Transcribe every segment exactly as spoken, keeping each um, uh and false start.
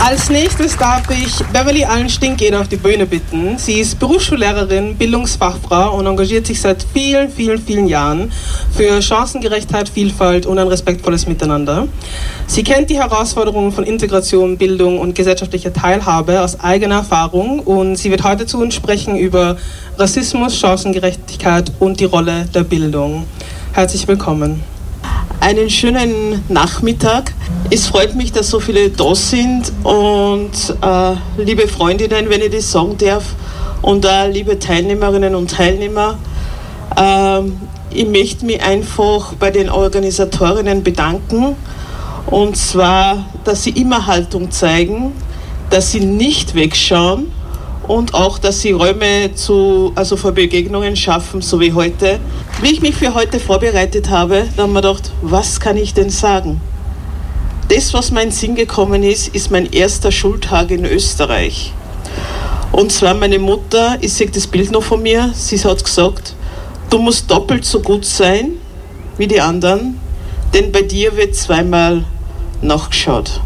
Als nächstes darf ich Beverly Allen-Stinkeder auf die Bühne bitten. Sie ist Berufsschullehrerin, Bildungsfachfrau und engagiert sich seit vielen, vielen, vielen Jahren für Chancengerechtigkeit, Vielfalt und ein respektvolles Miteinander. Sie kennt die Herausforderungen von Integration, Bildung und gesellschaftlicher Teilhabe aus eigener Erfahrung und sie wird heute zu uns sprechen über Rassismus, Chancengerechtigkeit und die Rolle der Bildung. Herzlich willkommen. Einen schönen Nachmittag. Es freut mich, dass so viele da sind und äh, liebe Freundinnen, wenn ich das sagen darf, und äh, liebe Teilnehmerinnen und Teilnehmer, äh, ich möchte mich einfach bei den Organisatorinnen bedanken, und zwar, dass sie immer Haltung zeigen, dass sie nicht wegschauen und auch, dass sie Räume zu, also für Begegnungen schaffen, so wie heute. Wie ich mich für heute vorbereitet habe, da haben wir gedacht, was kann ich denn sagen? Das, was mir in den Sinn gekommen ist, ist mein erster Schultag in Österreich. Und zwar meine Mutter, ich sehe das Bild noch von mir, sie hat gesagt, du musst doppelt so gut sein wie die anderen, denn bei dir wird zweimal nachgeschaut.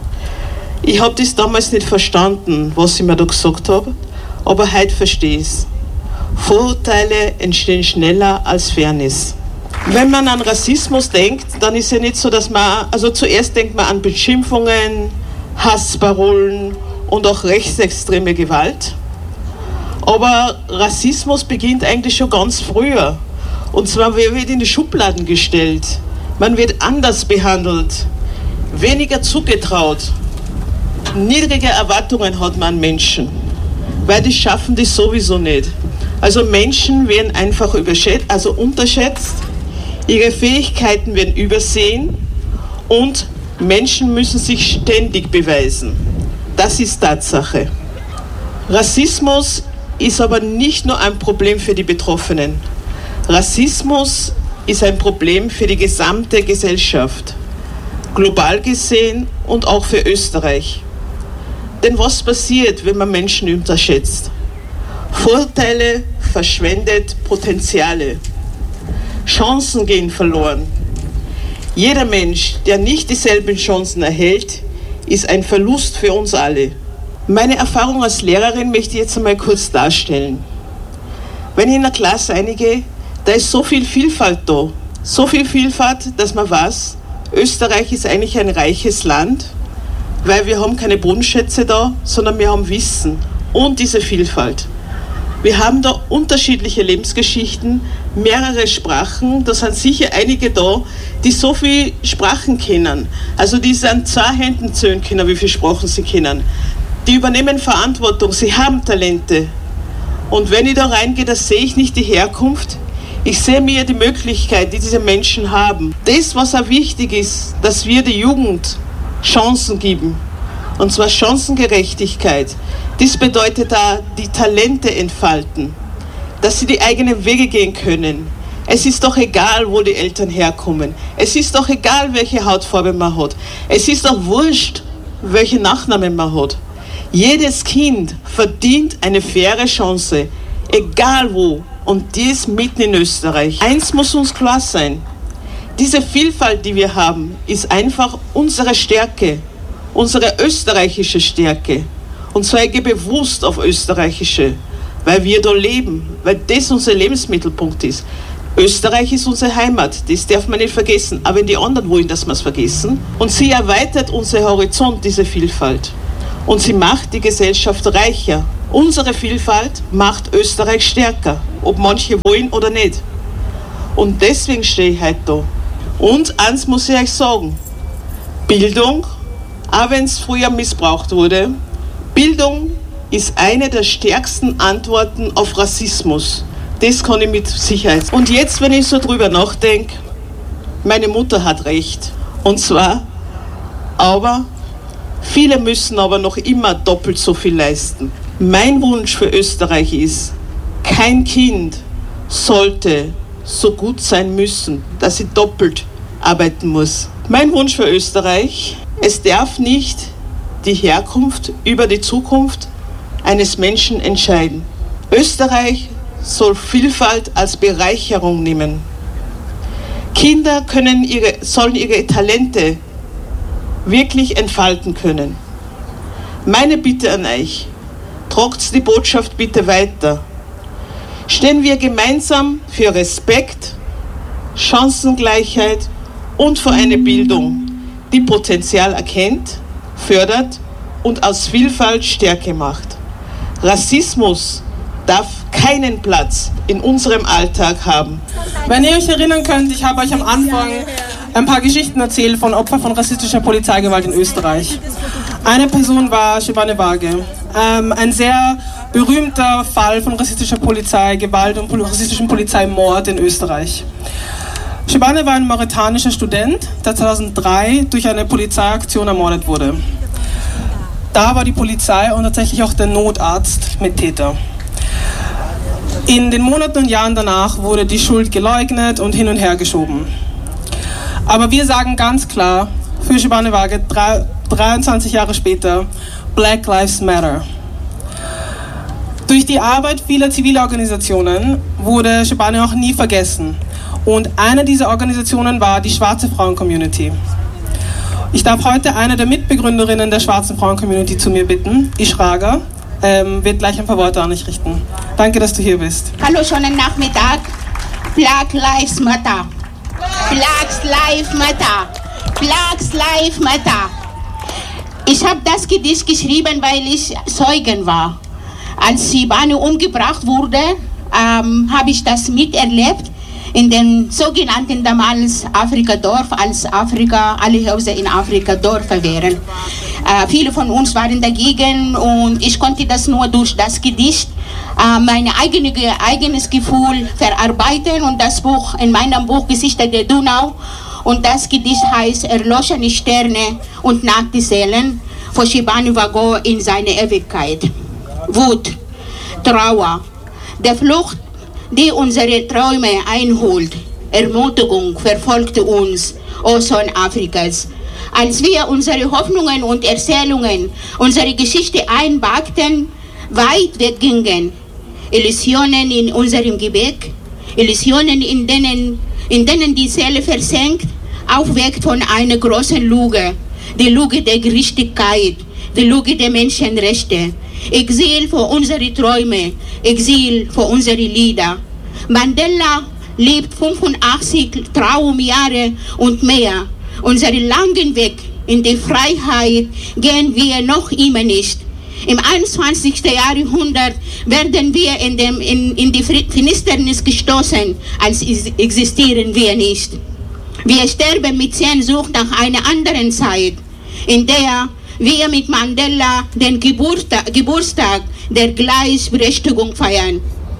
Ich habe das damals nicht verstanden, was ich mir da gesagt habe, aber heute verstehe ich es. Vorurteile entstehen schneller als Fairness. Wenn man an Rassismus denkt, dann ist ja nicht so, dass man, also zuerst denkt man an Beschimpfungen, Hassparolen und auch rechtsextreme Gewalt. Aber Rassismus beginnt eigentlich schon ganz früher. Und zwar wird in die Schubladen gestellt. Man wird anders behandelt, weniger zugetraut. Niedrige Erwartungen hat man an Menschen, weil die schaffen das sowieso nicht. Also Menschen werden einfach überschätzt, also unterschätzt, ihre Fähigkeiten werden übersehen und Menschen müssen sich ständig beweisen. Das ist Tatsache. Rassismus ist aber nicht nur ein Problem für die Betroffenen. Rassismus ist ein Problem für die gesamte Gesellschaft, global gesehen und auch für Österreich. Denn was passiert, wenn man Menschen unterschätzt? Vorteile verschwendet Potenziale. Chancen gehen verloren. Jeder Mensch, der nicht dieselben Chancen erhält, ist ein Verlust für uns alle. Meine Erfahrung als Lehrerin möchte ich jetzt einmal kurz darstellen. Wenn ich in eine Klasse reingehe, da ist so viel Vielfalt da. So viel Vielfalt, dass man weiß, Österreich ist eigentlich ein reiches Land, weil wir haben keine Bodenschätze da, sondern wir haben Wissen und diese Vielfalt. Wir haben da unterschiedliche Lebensgeschichten, mehrere Sprachen, da sind sicher einige da, die so viele Sprachen kennen. Also die sind zwei Händen zählen können, wie viele Sprachen sie kennen. Die übernehmen Verantwortung, sie haben Talente. Und wenn ich da reingehe, da sehe ich nicht die Herkunft, ich sehe mir die Möglichkeit, die diese Menschen haben. Das, was auch wichtig ist, dass wir der Jugend Chancen geben. Und zwar Chancengerechtigkeit. Das bedeutet da, die Talente entfalten, dass sie die eigenen Wege gehen können. Es ist doch egal, wo die Eltern herkommen. Es ist doch egal, welche Hautfarbe man hat. Es ist doch wurscht, welche Nachnamen man hat. Jedes Kind verdient eine faire Chance, egal wo. Und dies mitten in Österreich. Eins muss uns klar sein. Diese Vielfalt, die wir haben, ist einfach unsere Stärke, unsere österreichische Stärke. Und zwar ich gehe bewusst auf österreichische, weil wir da leben, weil das unser Lebensmittelpunkt ist. Österreich ist unsere Heimat, das darf man nicht vergessen. Aber wenn die anderen wollen, dass wir es vergessen. Und sie erweitert unseren Horizont, diese Vielfalt. Und sie macht die Gesellschaft reicher. Unsere Vielfalt macht Österreich stärker, ob manche wollen oder nicht. Und deswegen stehe ich heute da. Und eins muss ich euch sagen, Bildung, auch wenn es früher missbraucht wurde, Bildung ist eine der stärksten Antworten auf Rassismus. Das kann ich mit Sicherheit. Und jetzt, wenn ich so drüber nachdenke, meine Mutter hat recht. Und zwar, aber viele müssen aber noch immer doppelt so viel leisten. Mein Wunsch für Österreich ist, kein Kind sollte so gut sein müssen, dass sie doppelt arbeiten muss. Mein Wunsch für Österreich, es darf nicht die Herkunft über die Zukunft eines Menschen entscheiden. Österreich soll Vielfalt als Bereicherung nehmen. Kinder können ihre, sollen ihre Talente wirklich entfalten können. Meine Bitte an euch, tragt die Botschaft bitte weiter. Stehen wir gemeinsam für Respekt, Chancengleichheit und für eine Bildung, die Potenzial erkennt, fördert und aus Vielfalt Stärke macht. Rassismus darf keinen Platz in unserem Alltag haben. Wenn ihr euch erinnern könnt, ich habe euch am Anfang ein paar Geschichten erzählt von Opfern von rassistischer Polizeigewalt in Österreich. Eine Person war Shebane Wage, ähm, ein sehr berühmter Fall von rassistischer Polizeigewalt und rassistischem Polizeimord in Österreich. Shebane war ein mauretanischer Student, der zweitausenddrei durch eine Polizeiaktion ermordet wurde. Da war die Polizei und tatsächlich auch der Notarzt mit Täter. In den Monaten und Jahren danach wurde die Schuld geleugnet und hin und her geschoben. Aber wir sagen ganz klar, für Shebane Wage, dreiundzwanzig Jahre später, Black Lives Matter. Durch die Arbeit vieler ziviler Organisationen wurde Shebane auch nie vergessen. Und eine dieser Organisationen war die Schwarze Frauen-Community. Ich darf heute eine der Mitbegründerinnen der Schwarzen Frauen-Community zu mir bitten, Ishraga, ähm, wird gleich ein paar Worte an dich richten. Danke, dass du hier bist. Hallo, schönen Nachmittag. Black Lives Matter. Black Lives Matter. Black Lives Matter. Ich habe das Gedicht geschrieben, weil ich Zeugen war. Als Shebane umgebracht wurde, ähm, habe ich das miterlebt in den sogenannten damals Afrika-Dorf, als Afrika, alle Häuser in Afrika Dörfer wären. Äh, viele von uns waren dagegen und ich konnte das nur durch das Gedicht äh, mein eigene, eigenes Gefühl verarbeiten und das Buch, in meinem Buch Gesichter der Donau, und das Gedicht heißt Erloschene Sterne und nackte Seelen von Shebane Wage in seiner Ewigkeit. Wut, Trauer, der Flucht, die unsere Träume einholt, Ermutigung verfolgte uns, O Sohn Afrikas. Als wir unsere Hoffnungen und Erzählungen, unsere Geschichte einpackten, weit weggingen, Illusionen in unserem Gebäck, Illusionen, in denen, in denen die Seele versenkt, aufweckt von einer großen Lüge, die Lüge der Gerechtigkeit, die Lüge der Menschenrechte. Exil für unsere Träume, Exil für unsere Lieder. Mandela lebt fünfundachtzig Traumjahre und mehr. Unseren langen Weg in die Freiheit gehen wir noch immer nicht. Im einundzwanzigsten Jahrhundert werden wir in, dem, in, in die Finsternis gestoßen, als existieren wir nicht. Wir sterben mit Sehnsucht nach einer anderen Zeit, in der wir mit Mandela den Geburtstag, Geburtstag der Gleichberechtigung feiern.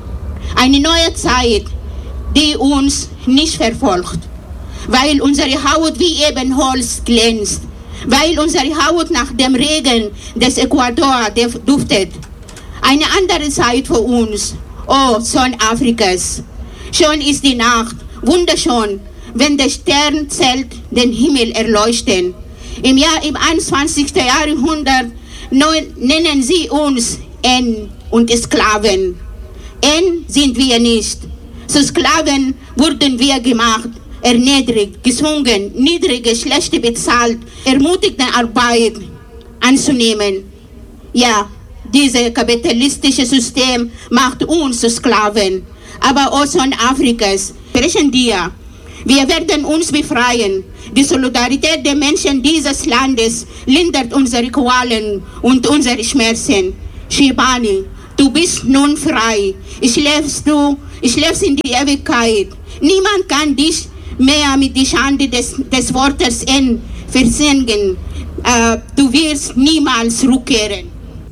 Eine neue Zeit, die uns nicht verfolgt, weil unsere Haut wie eben Holz glänzt, weil unsere Haut nach dem Regen des Äquator duftet. Eine andere Zeit für uns, oh Sohn Afrikas. Schon ist die Nacht, wunderschön, wenn der Sternzelt den Himmel erleuchten. Im Jahr, im einundzwanzigsten Jahrhundert nennen sie uns N und Sklaven. N sind wir nicht. Zu Sklaven wurden wir gemacht, erniedrigt, gezwungen, niedrige, schlechte bezahlt, ermutigte Arbeit anzunehmen. Ja, dieses kapitalistische System macht uns zu Sklaven. Aber O Sohn Afrikas, sprechen dir. Wir werden uns befreien. Die Solidarität der Menschen dieses Landes lindert unsere Qualen und unsere Schmerzen. Shebane, du bist nun frei. Schläfst du, schläfst in die Ewigkeit. Niemand kann dich mehr mit der Schande des, des Wortes N versengen. Äh, du wirst niemals zurückkehren.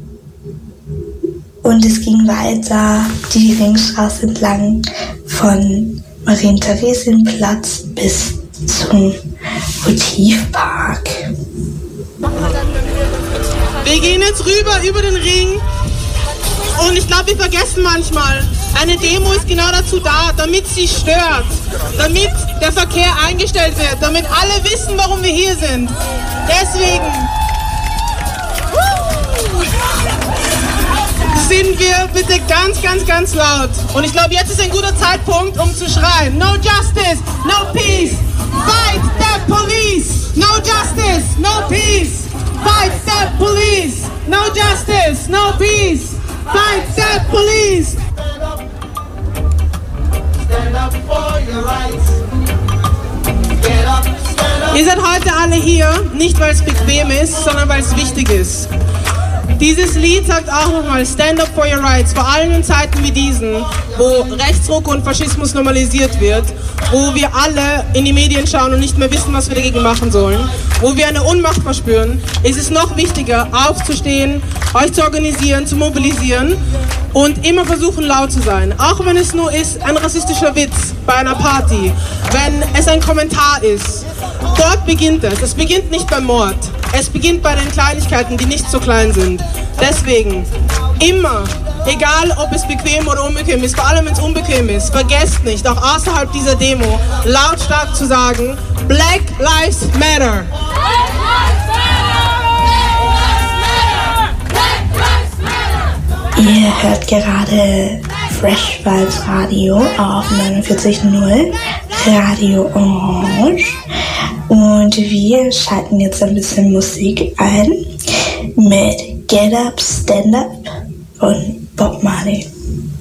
Und es ging weiter die Ringstraße entlang von Marientheresienplatz bis zum Motivpark. Wir gehen jetzt rüber über den Ring und ich glaube, wir vergessen manchmal, eine Demo ist genau dazu da, damit sie stört, damit der Verkehr eingestellt wird, damit alle wissen, warum wir hier sind. Deswegen sind wir bitte ganz, ganz, ganz laut. Und ich glaube, jetzt ist ein guter Zeitpunkt, um zu schreien. No justice, no peace. Fight the police. No justice, no peace. Fight the police. no justice, no peace. Fight that police. Stand up for your rights. Get up, stand up. Ihr seid heute alle hier, nicht weil es bequem ist, sondern weil es wichtig ist. Dieses Lied sagt auch nochmal, stand up for your rights, vor allem in Zeiten wie diesen, wo Rechtsruck und Faschismus normalisiert wird, wo wir alle in die Medien schauen und nicht mehr wissen, was wir dagegen machen sollen, wo wir eine Ohnmacht verspüren, ist es noch wichtiger, aufzustehen, euch zu organisieren, zu mobilisieren und immer versuchen, laut zu sein. Auch wenn es nur ist, ein rassistischer Witz bei einer Party, wenn es ein Kommentar ist. Dort beginnt es. Es beginnt nicht beim Mord. Es beginnt bei den Kleinigkeiten, die nicht so klein sind. Deswegen immer, egal ob es bequem oder unbequem ist, vor allem wenn es unbequem ist, vergesst nicht, auch außerhalb dieser Demo lautstark zu sagen, Black Lives Matter. Ihr hört gerade Fresh Vibes Radio auf neunundvierzig Komma null Radio Orange und wir schalten jetzt ein bisschen Musik ein mit Get Up, Stand Up von Bob Marley.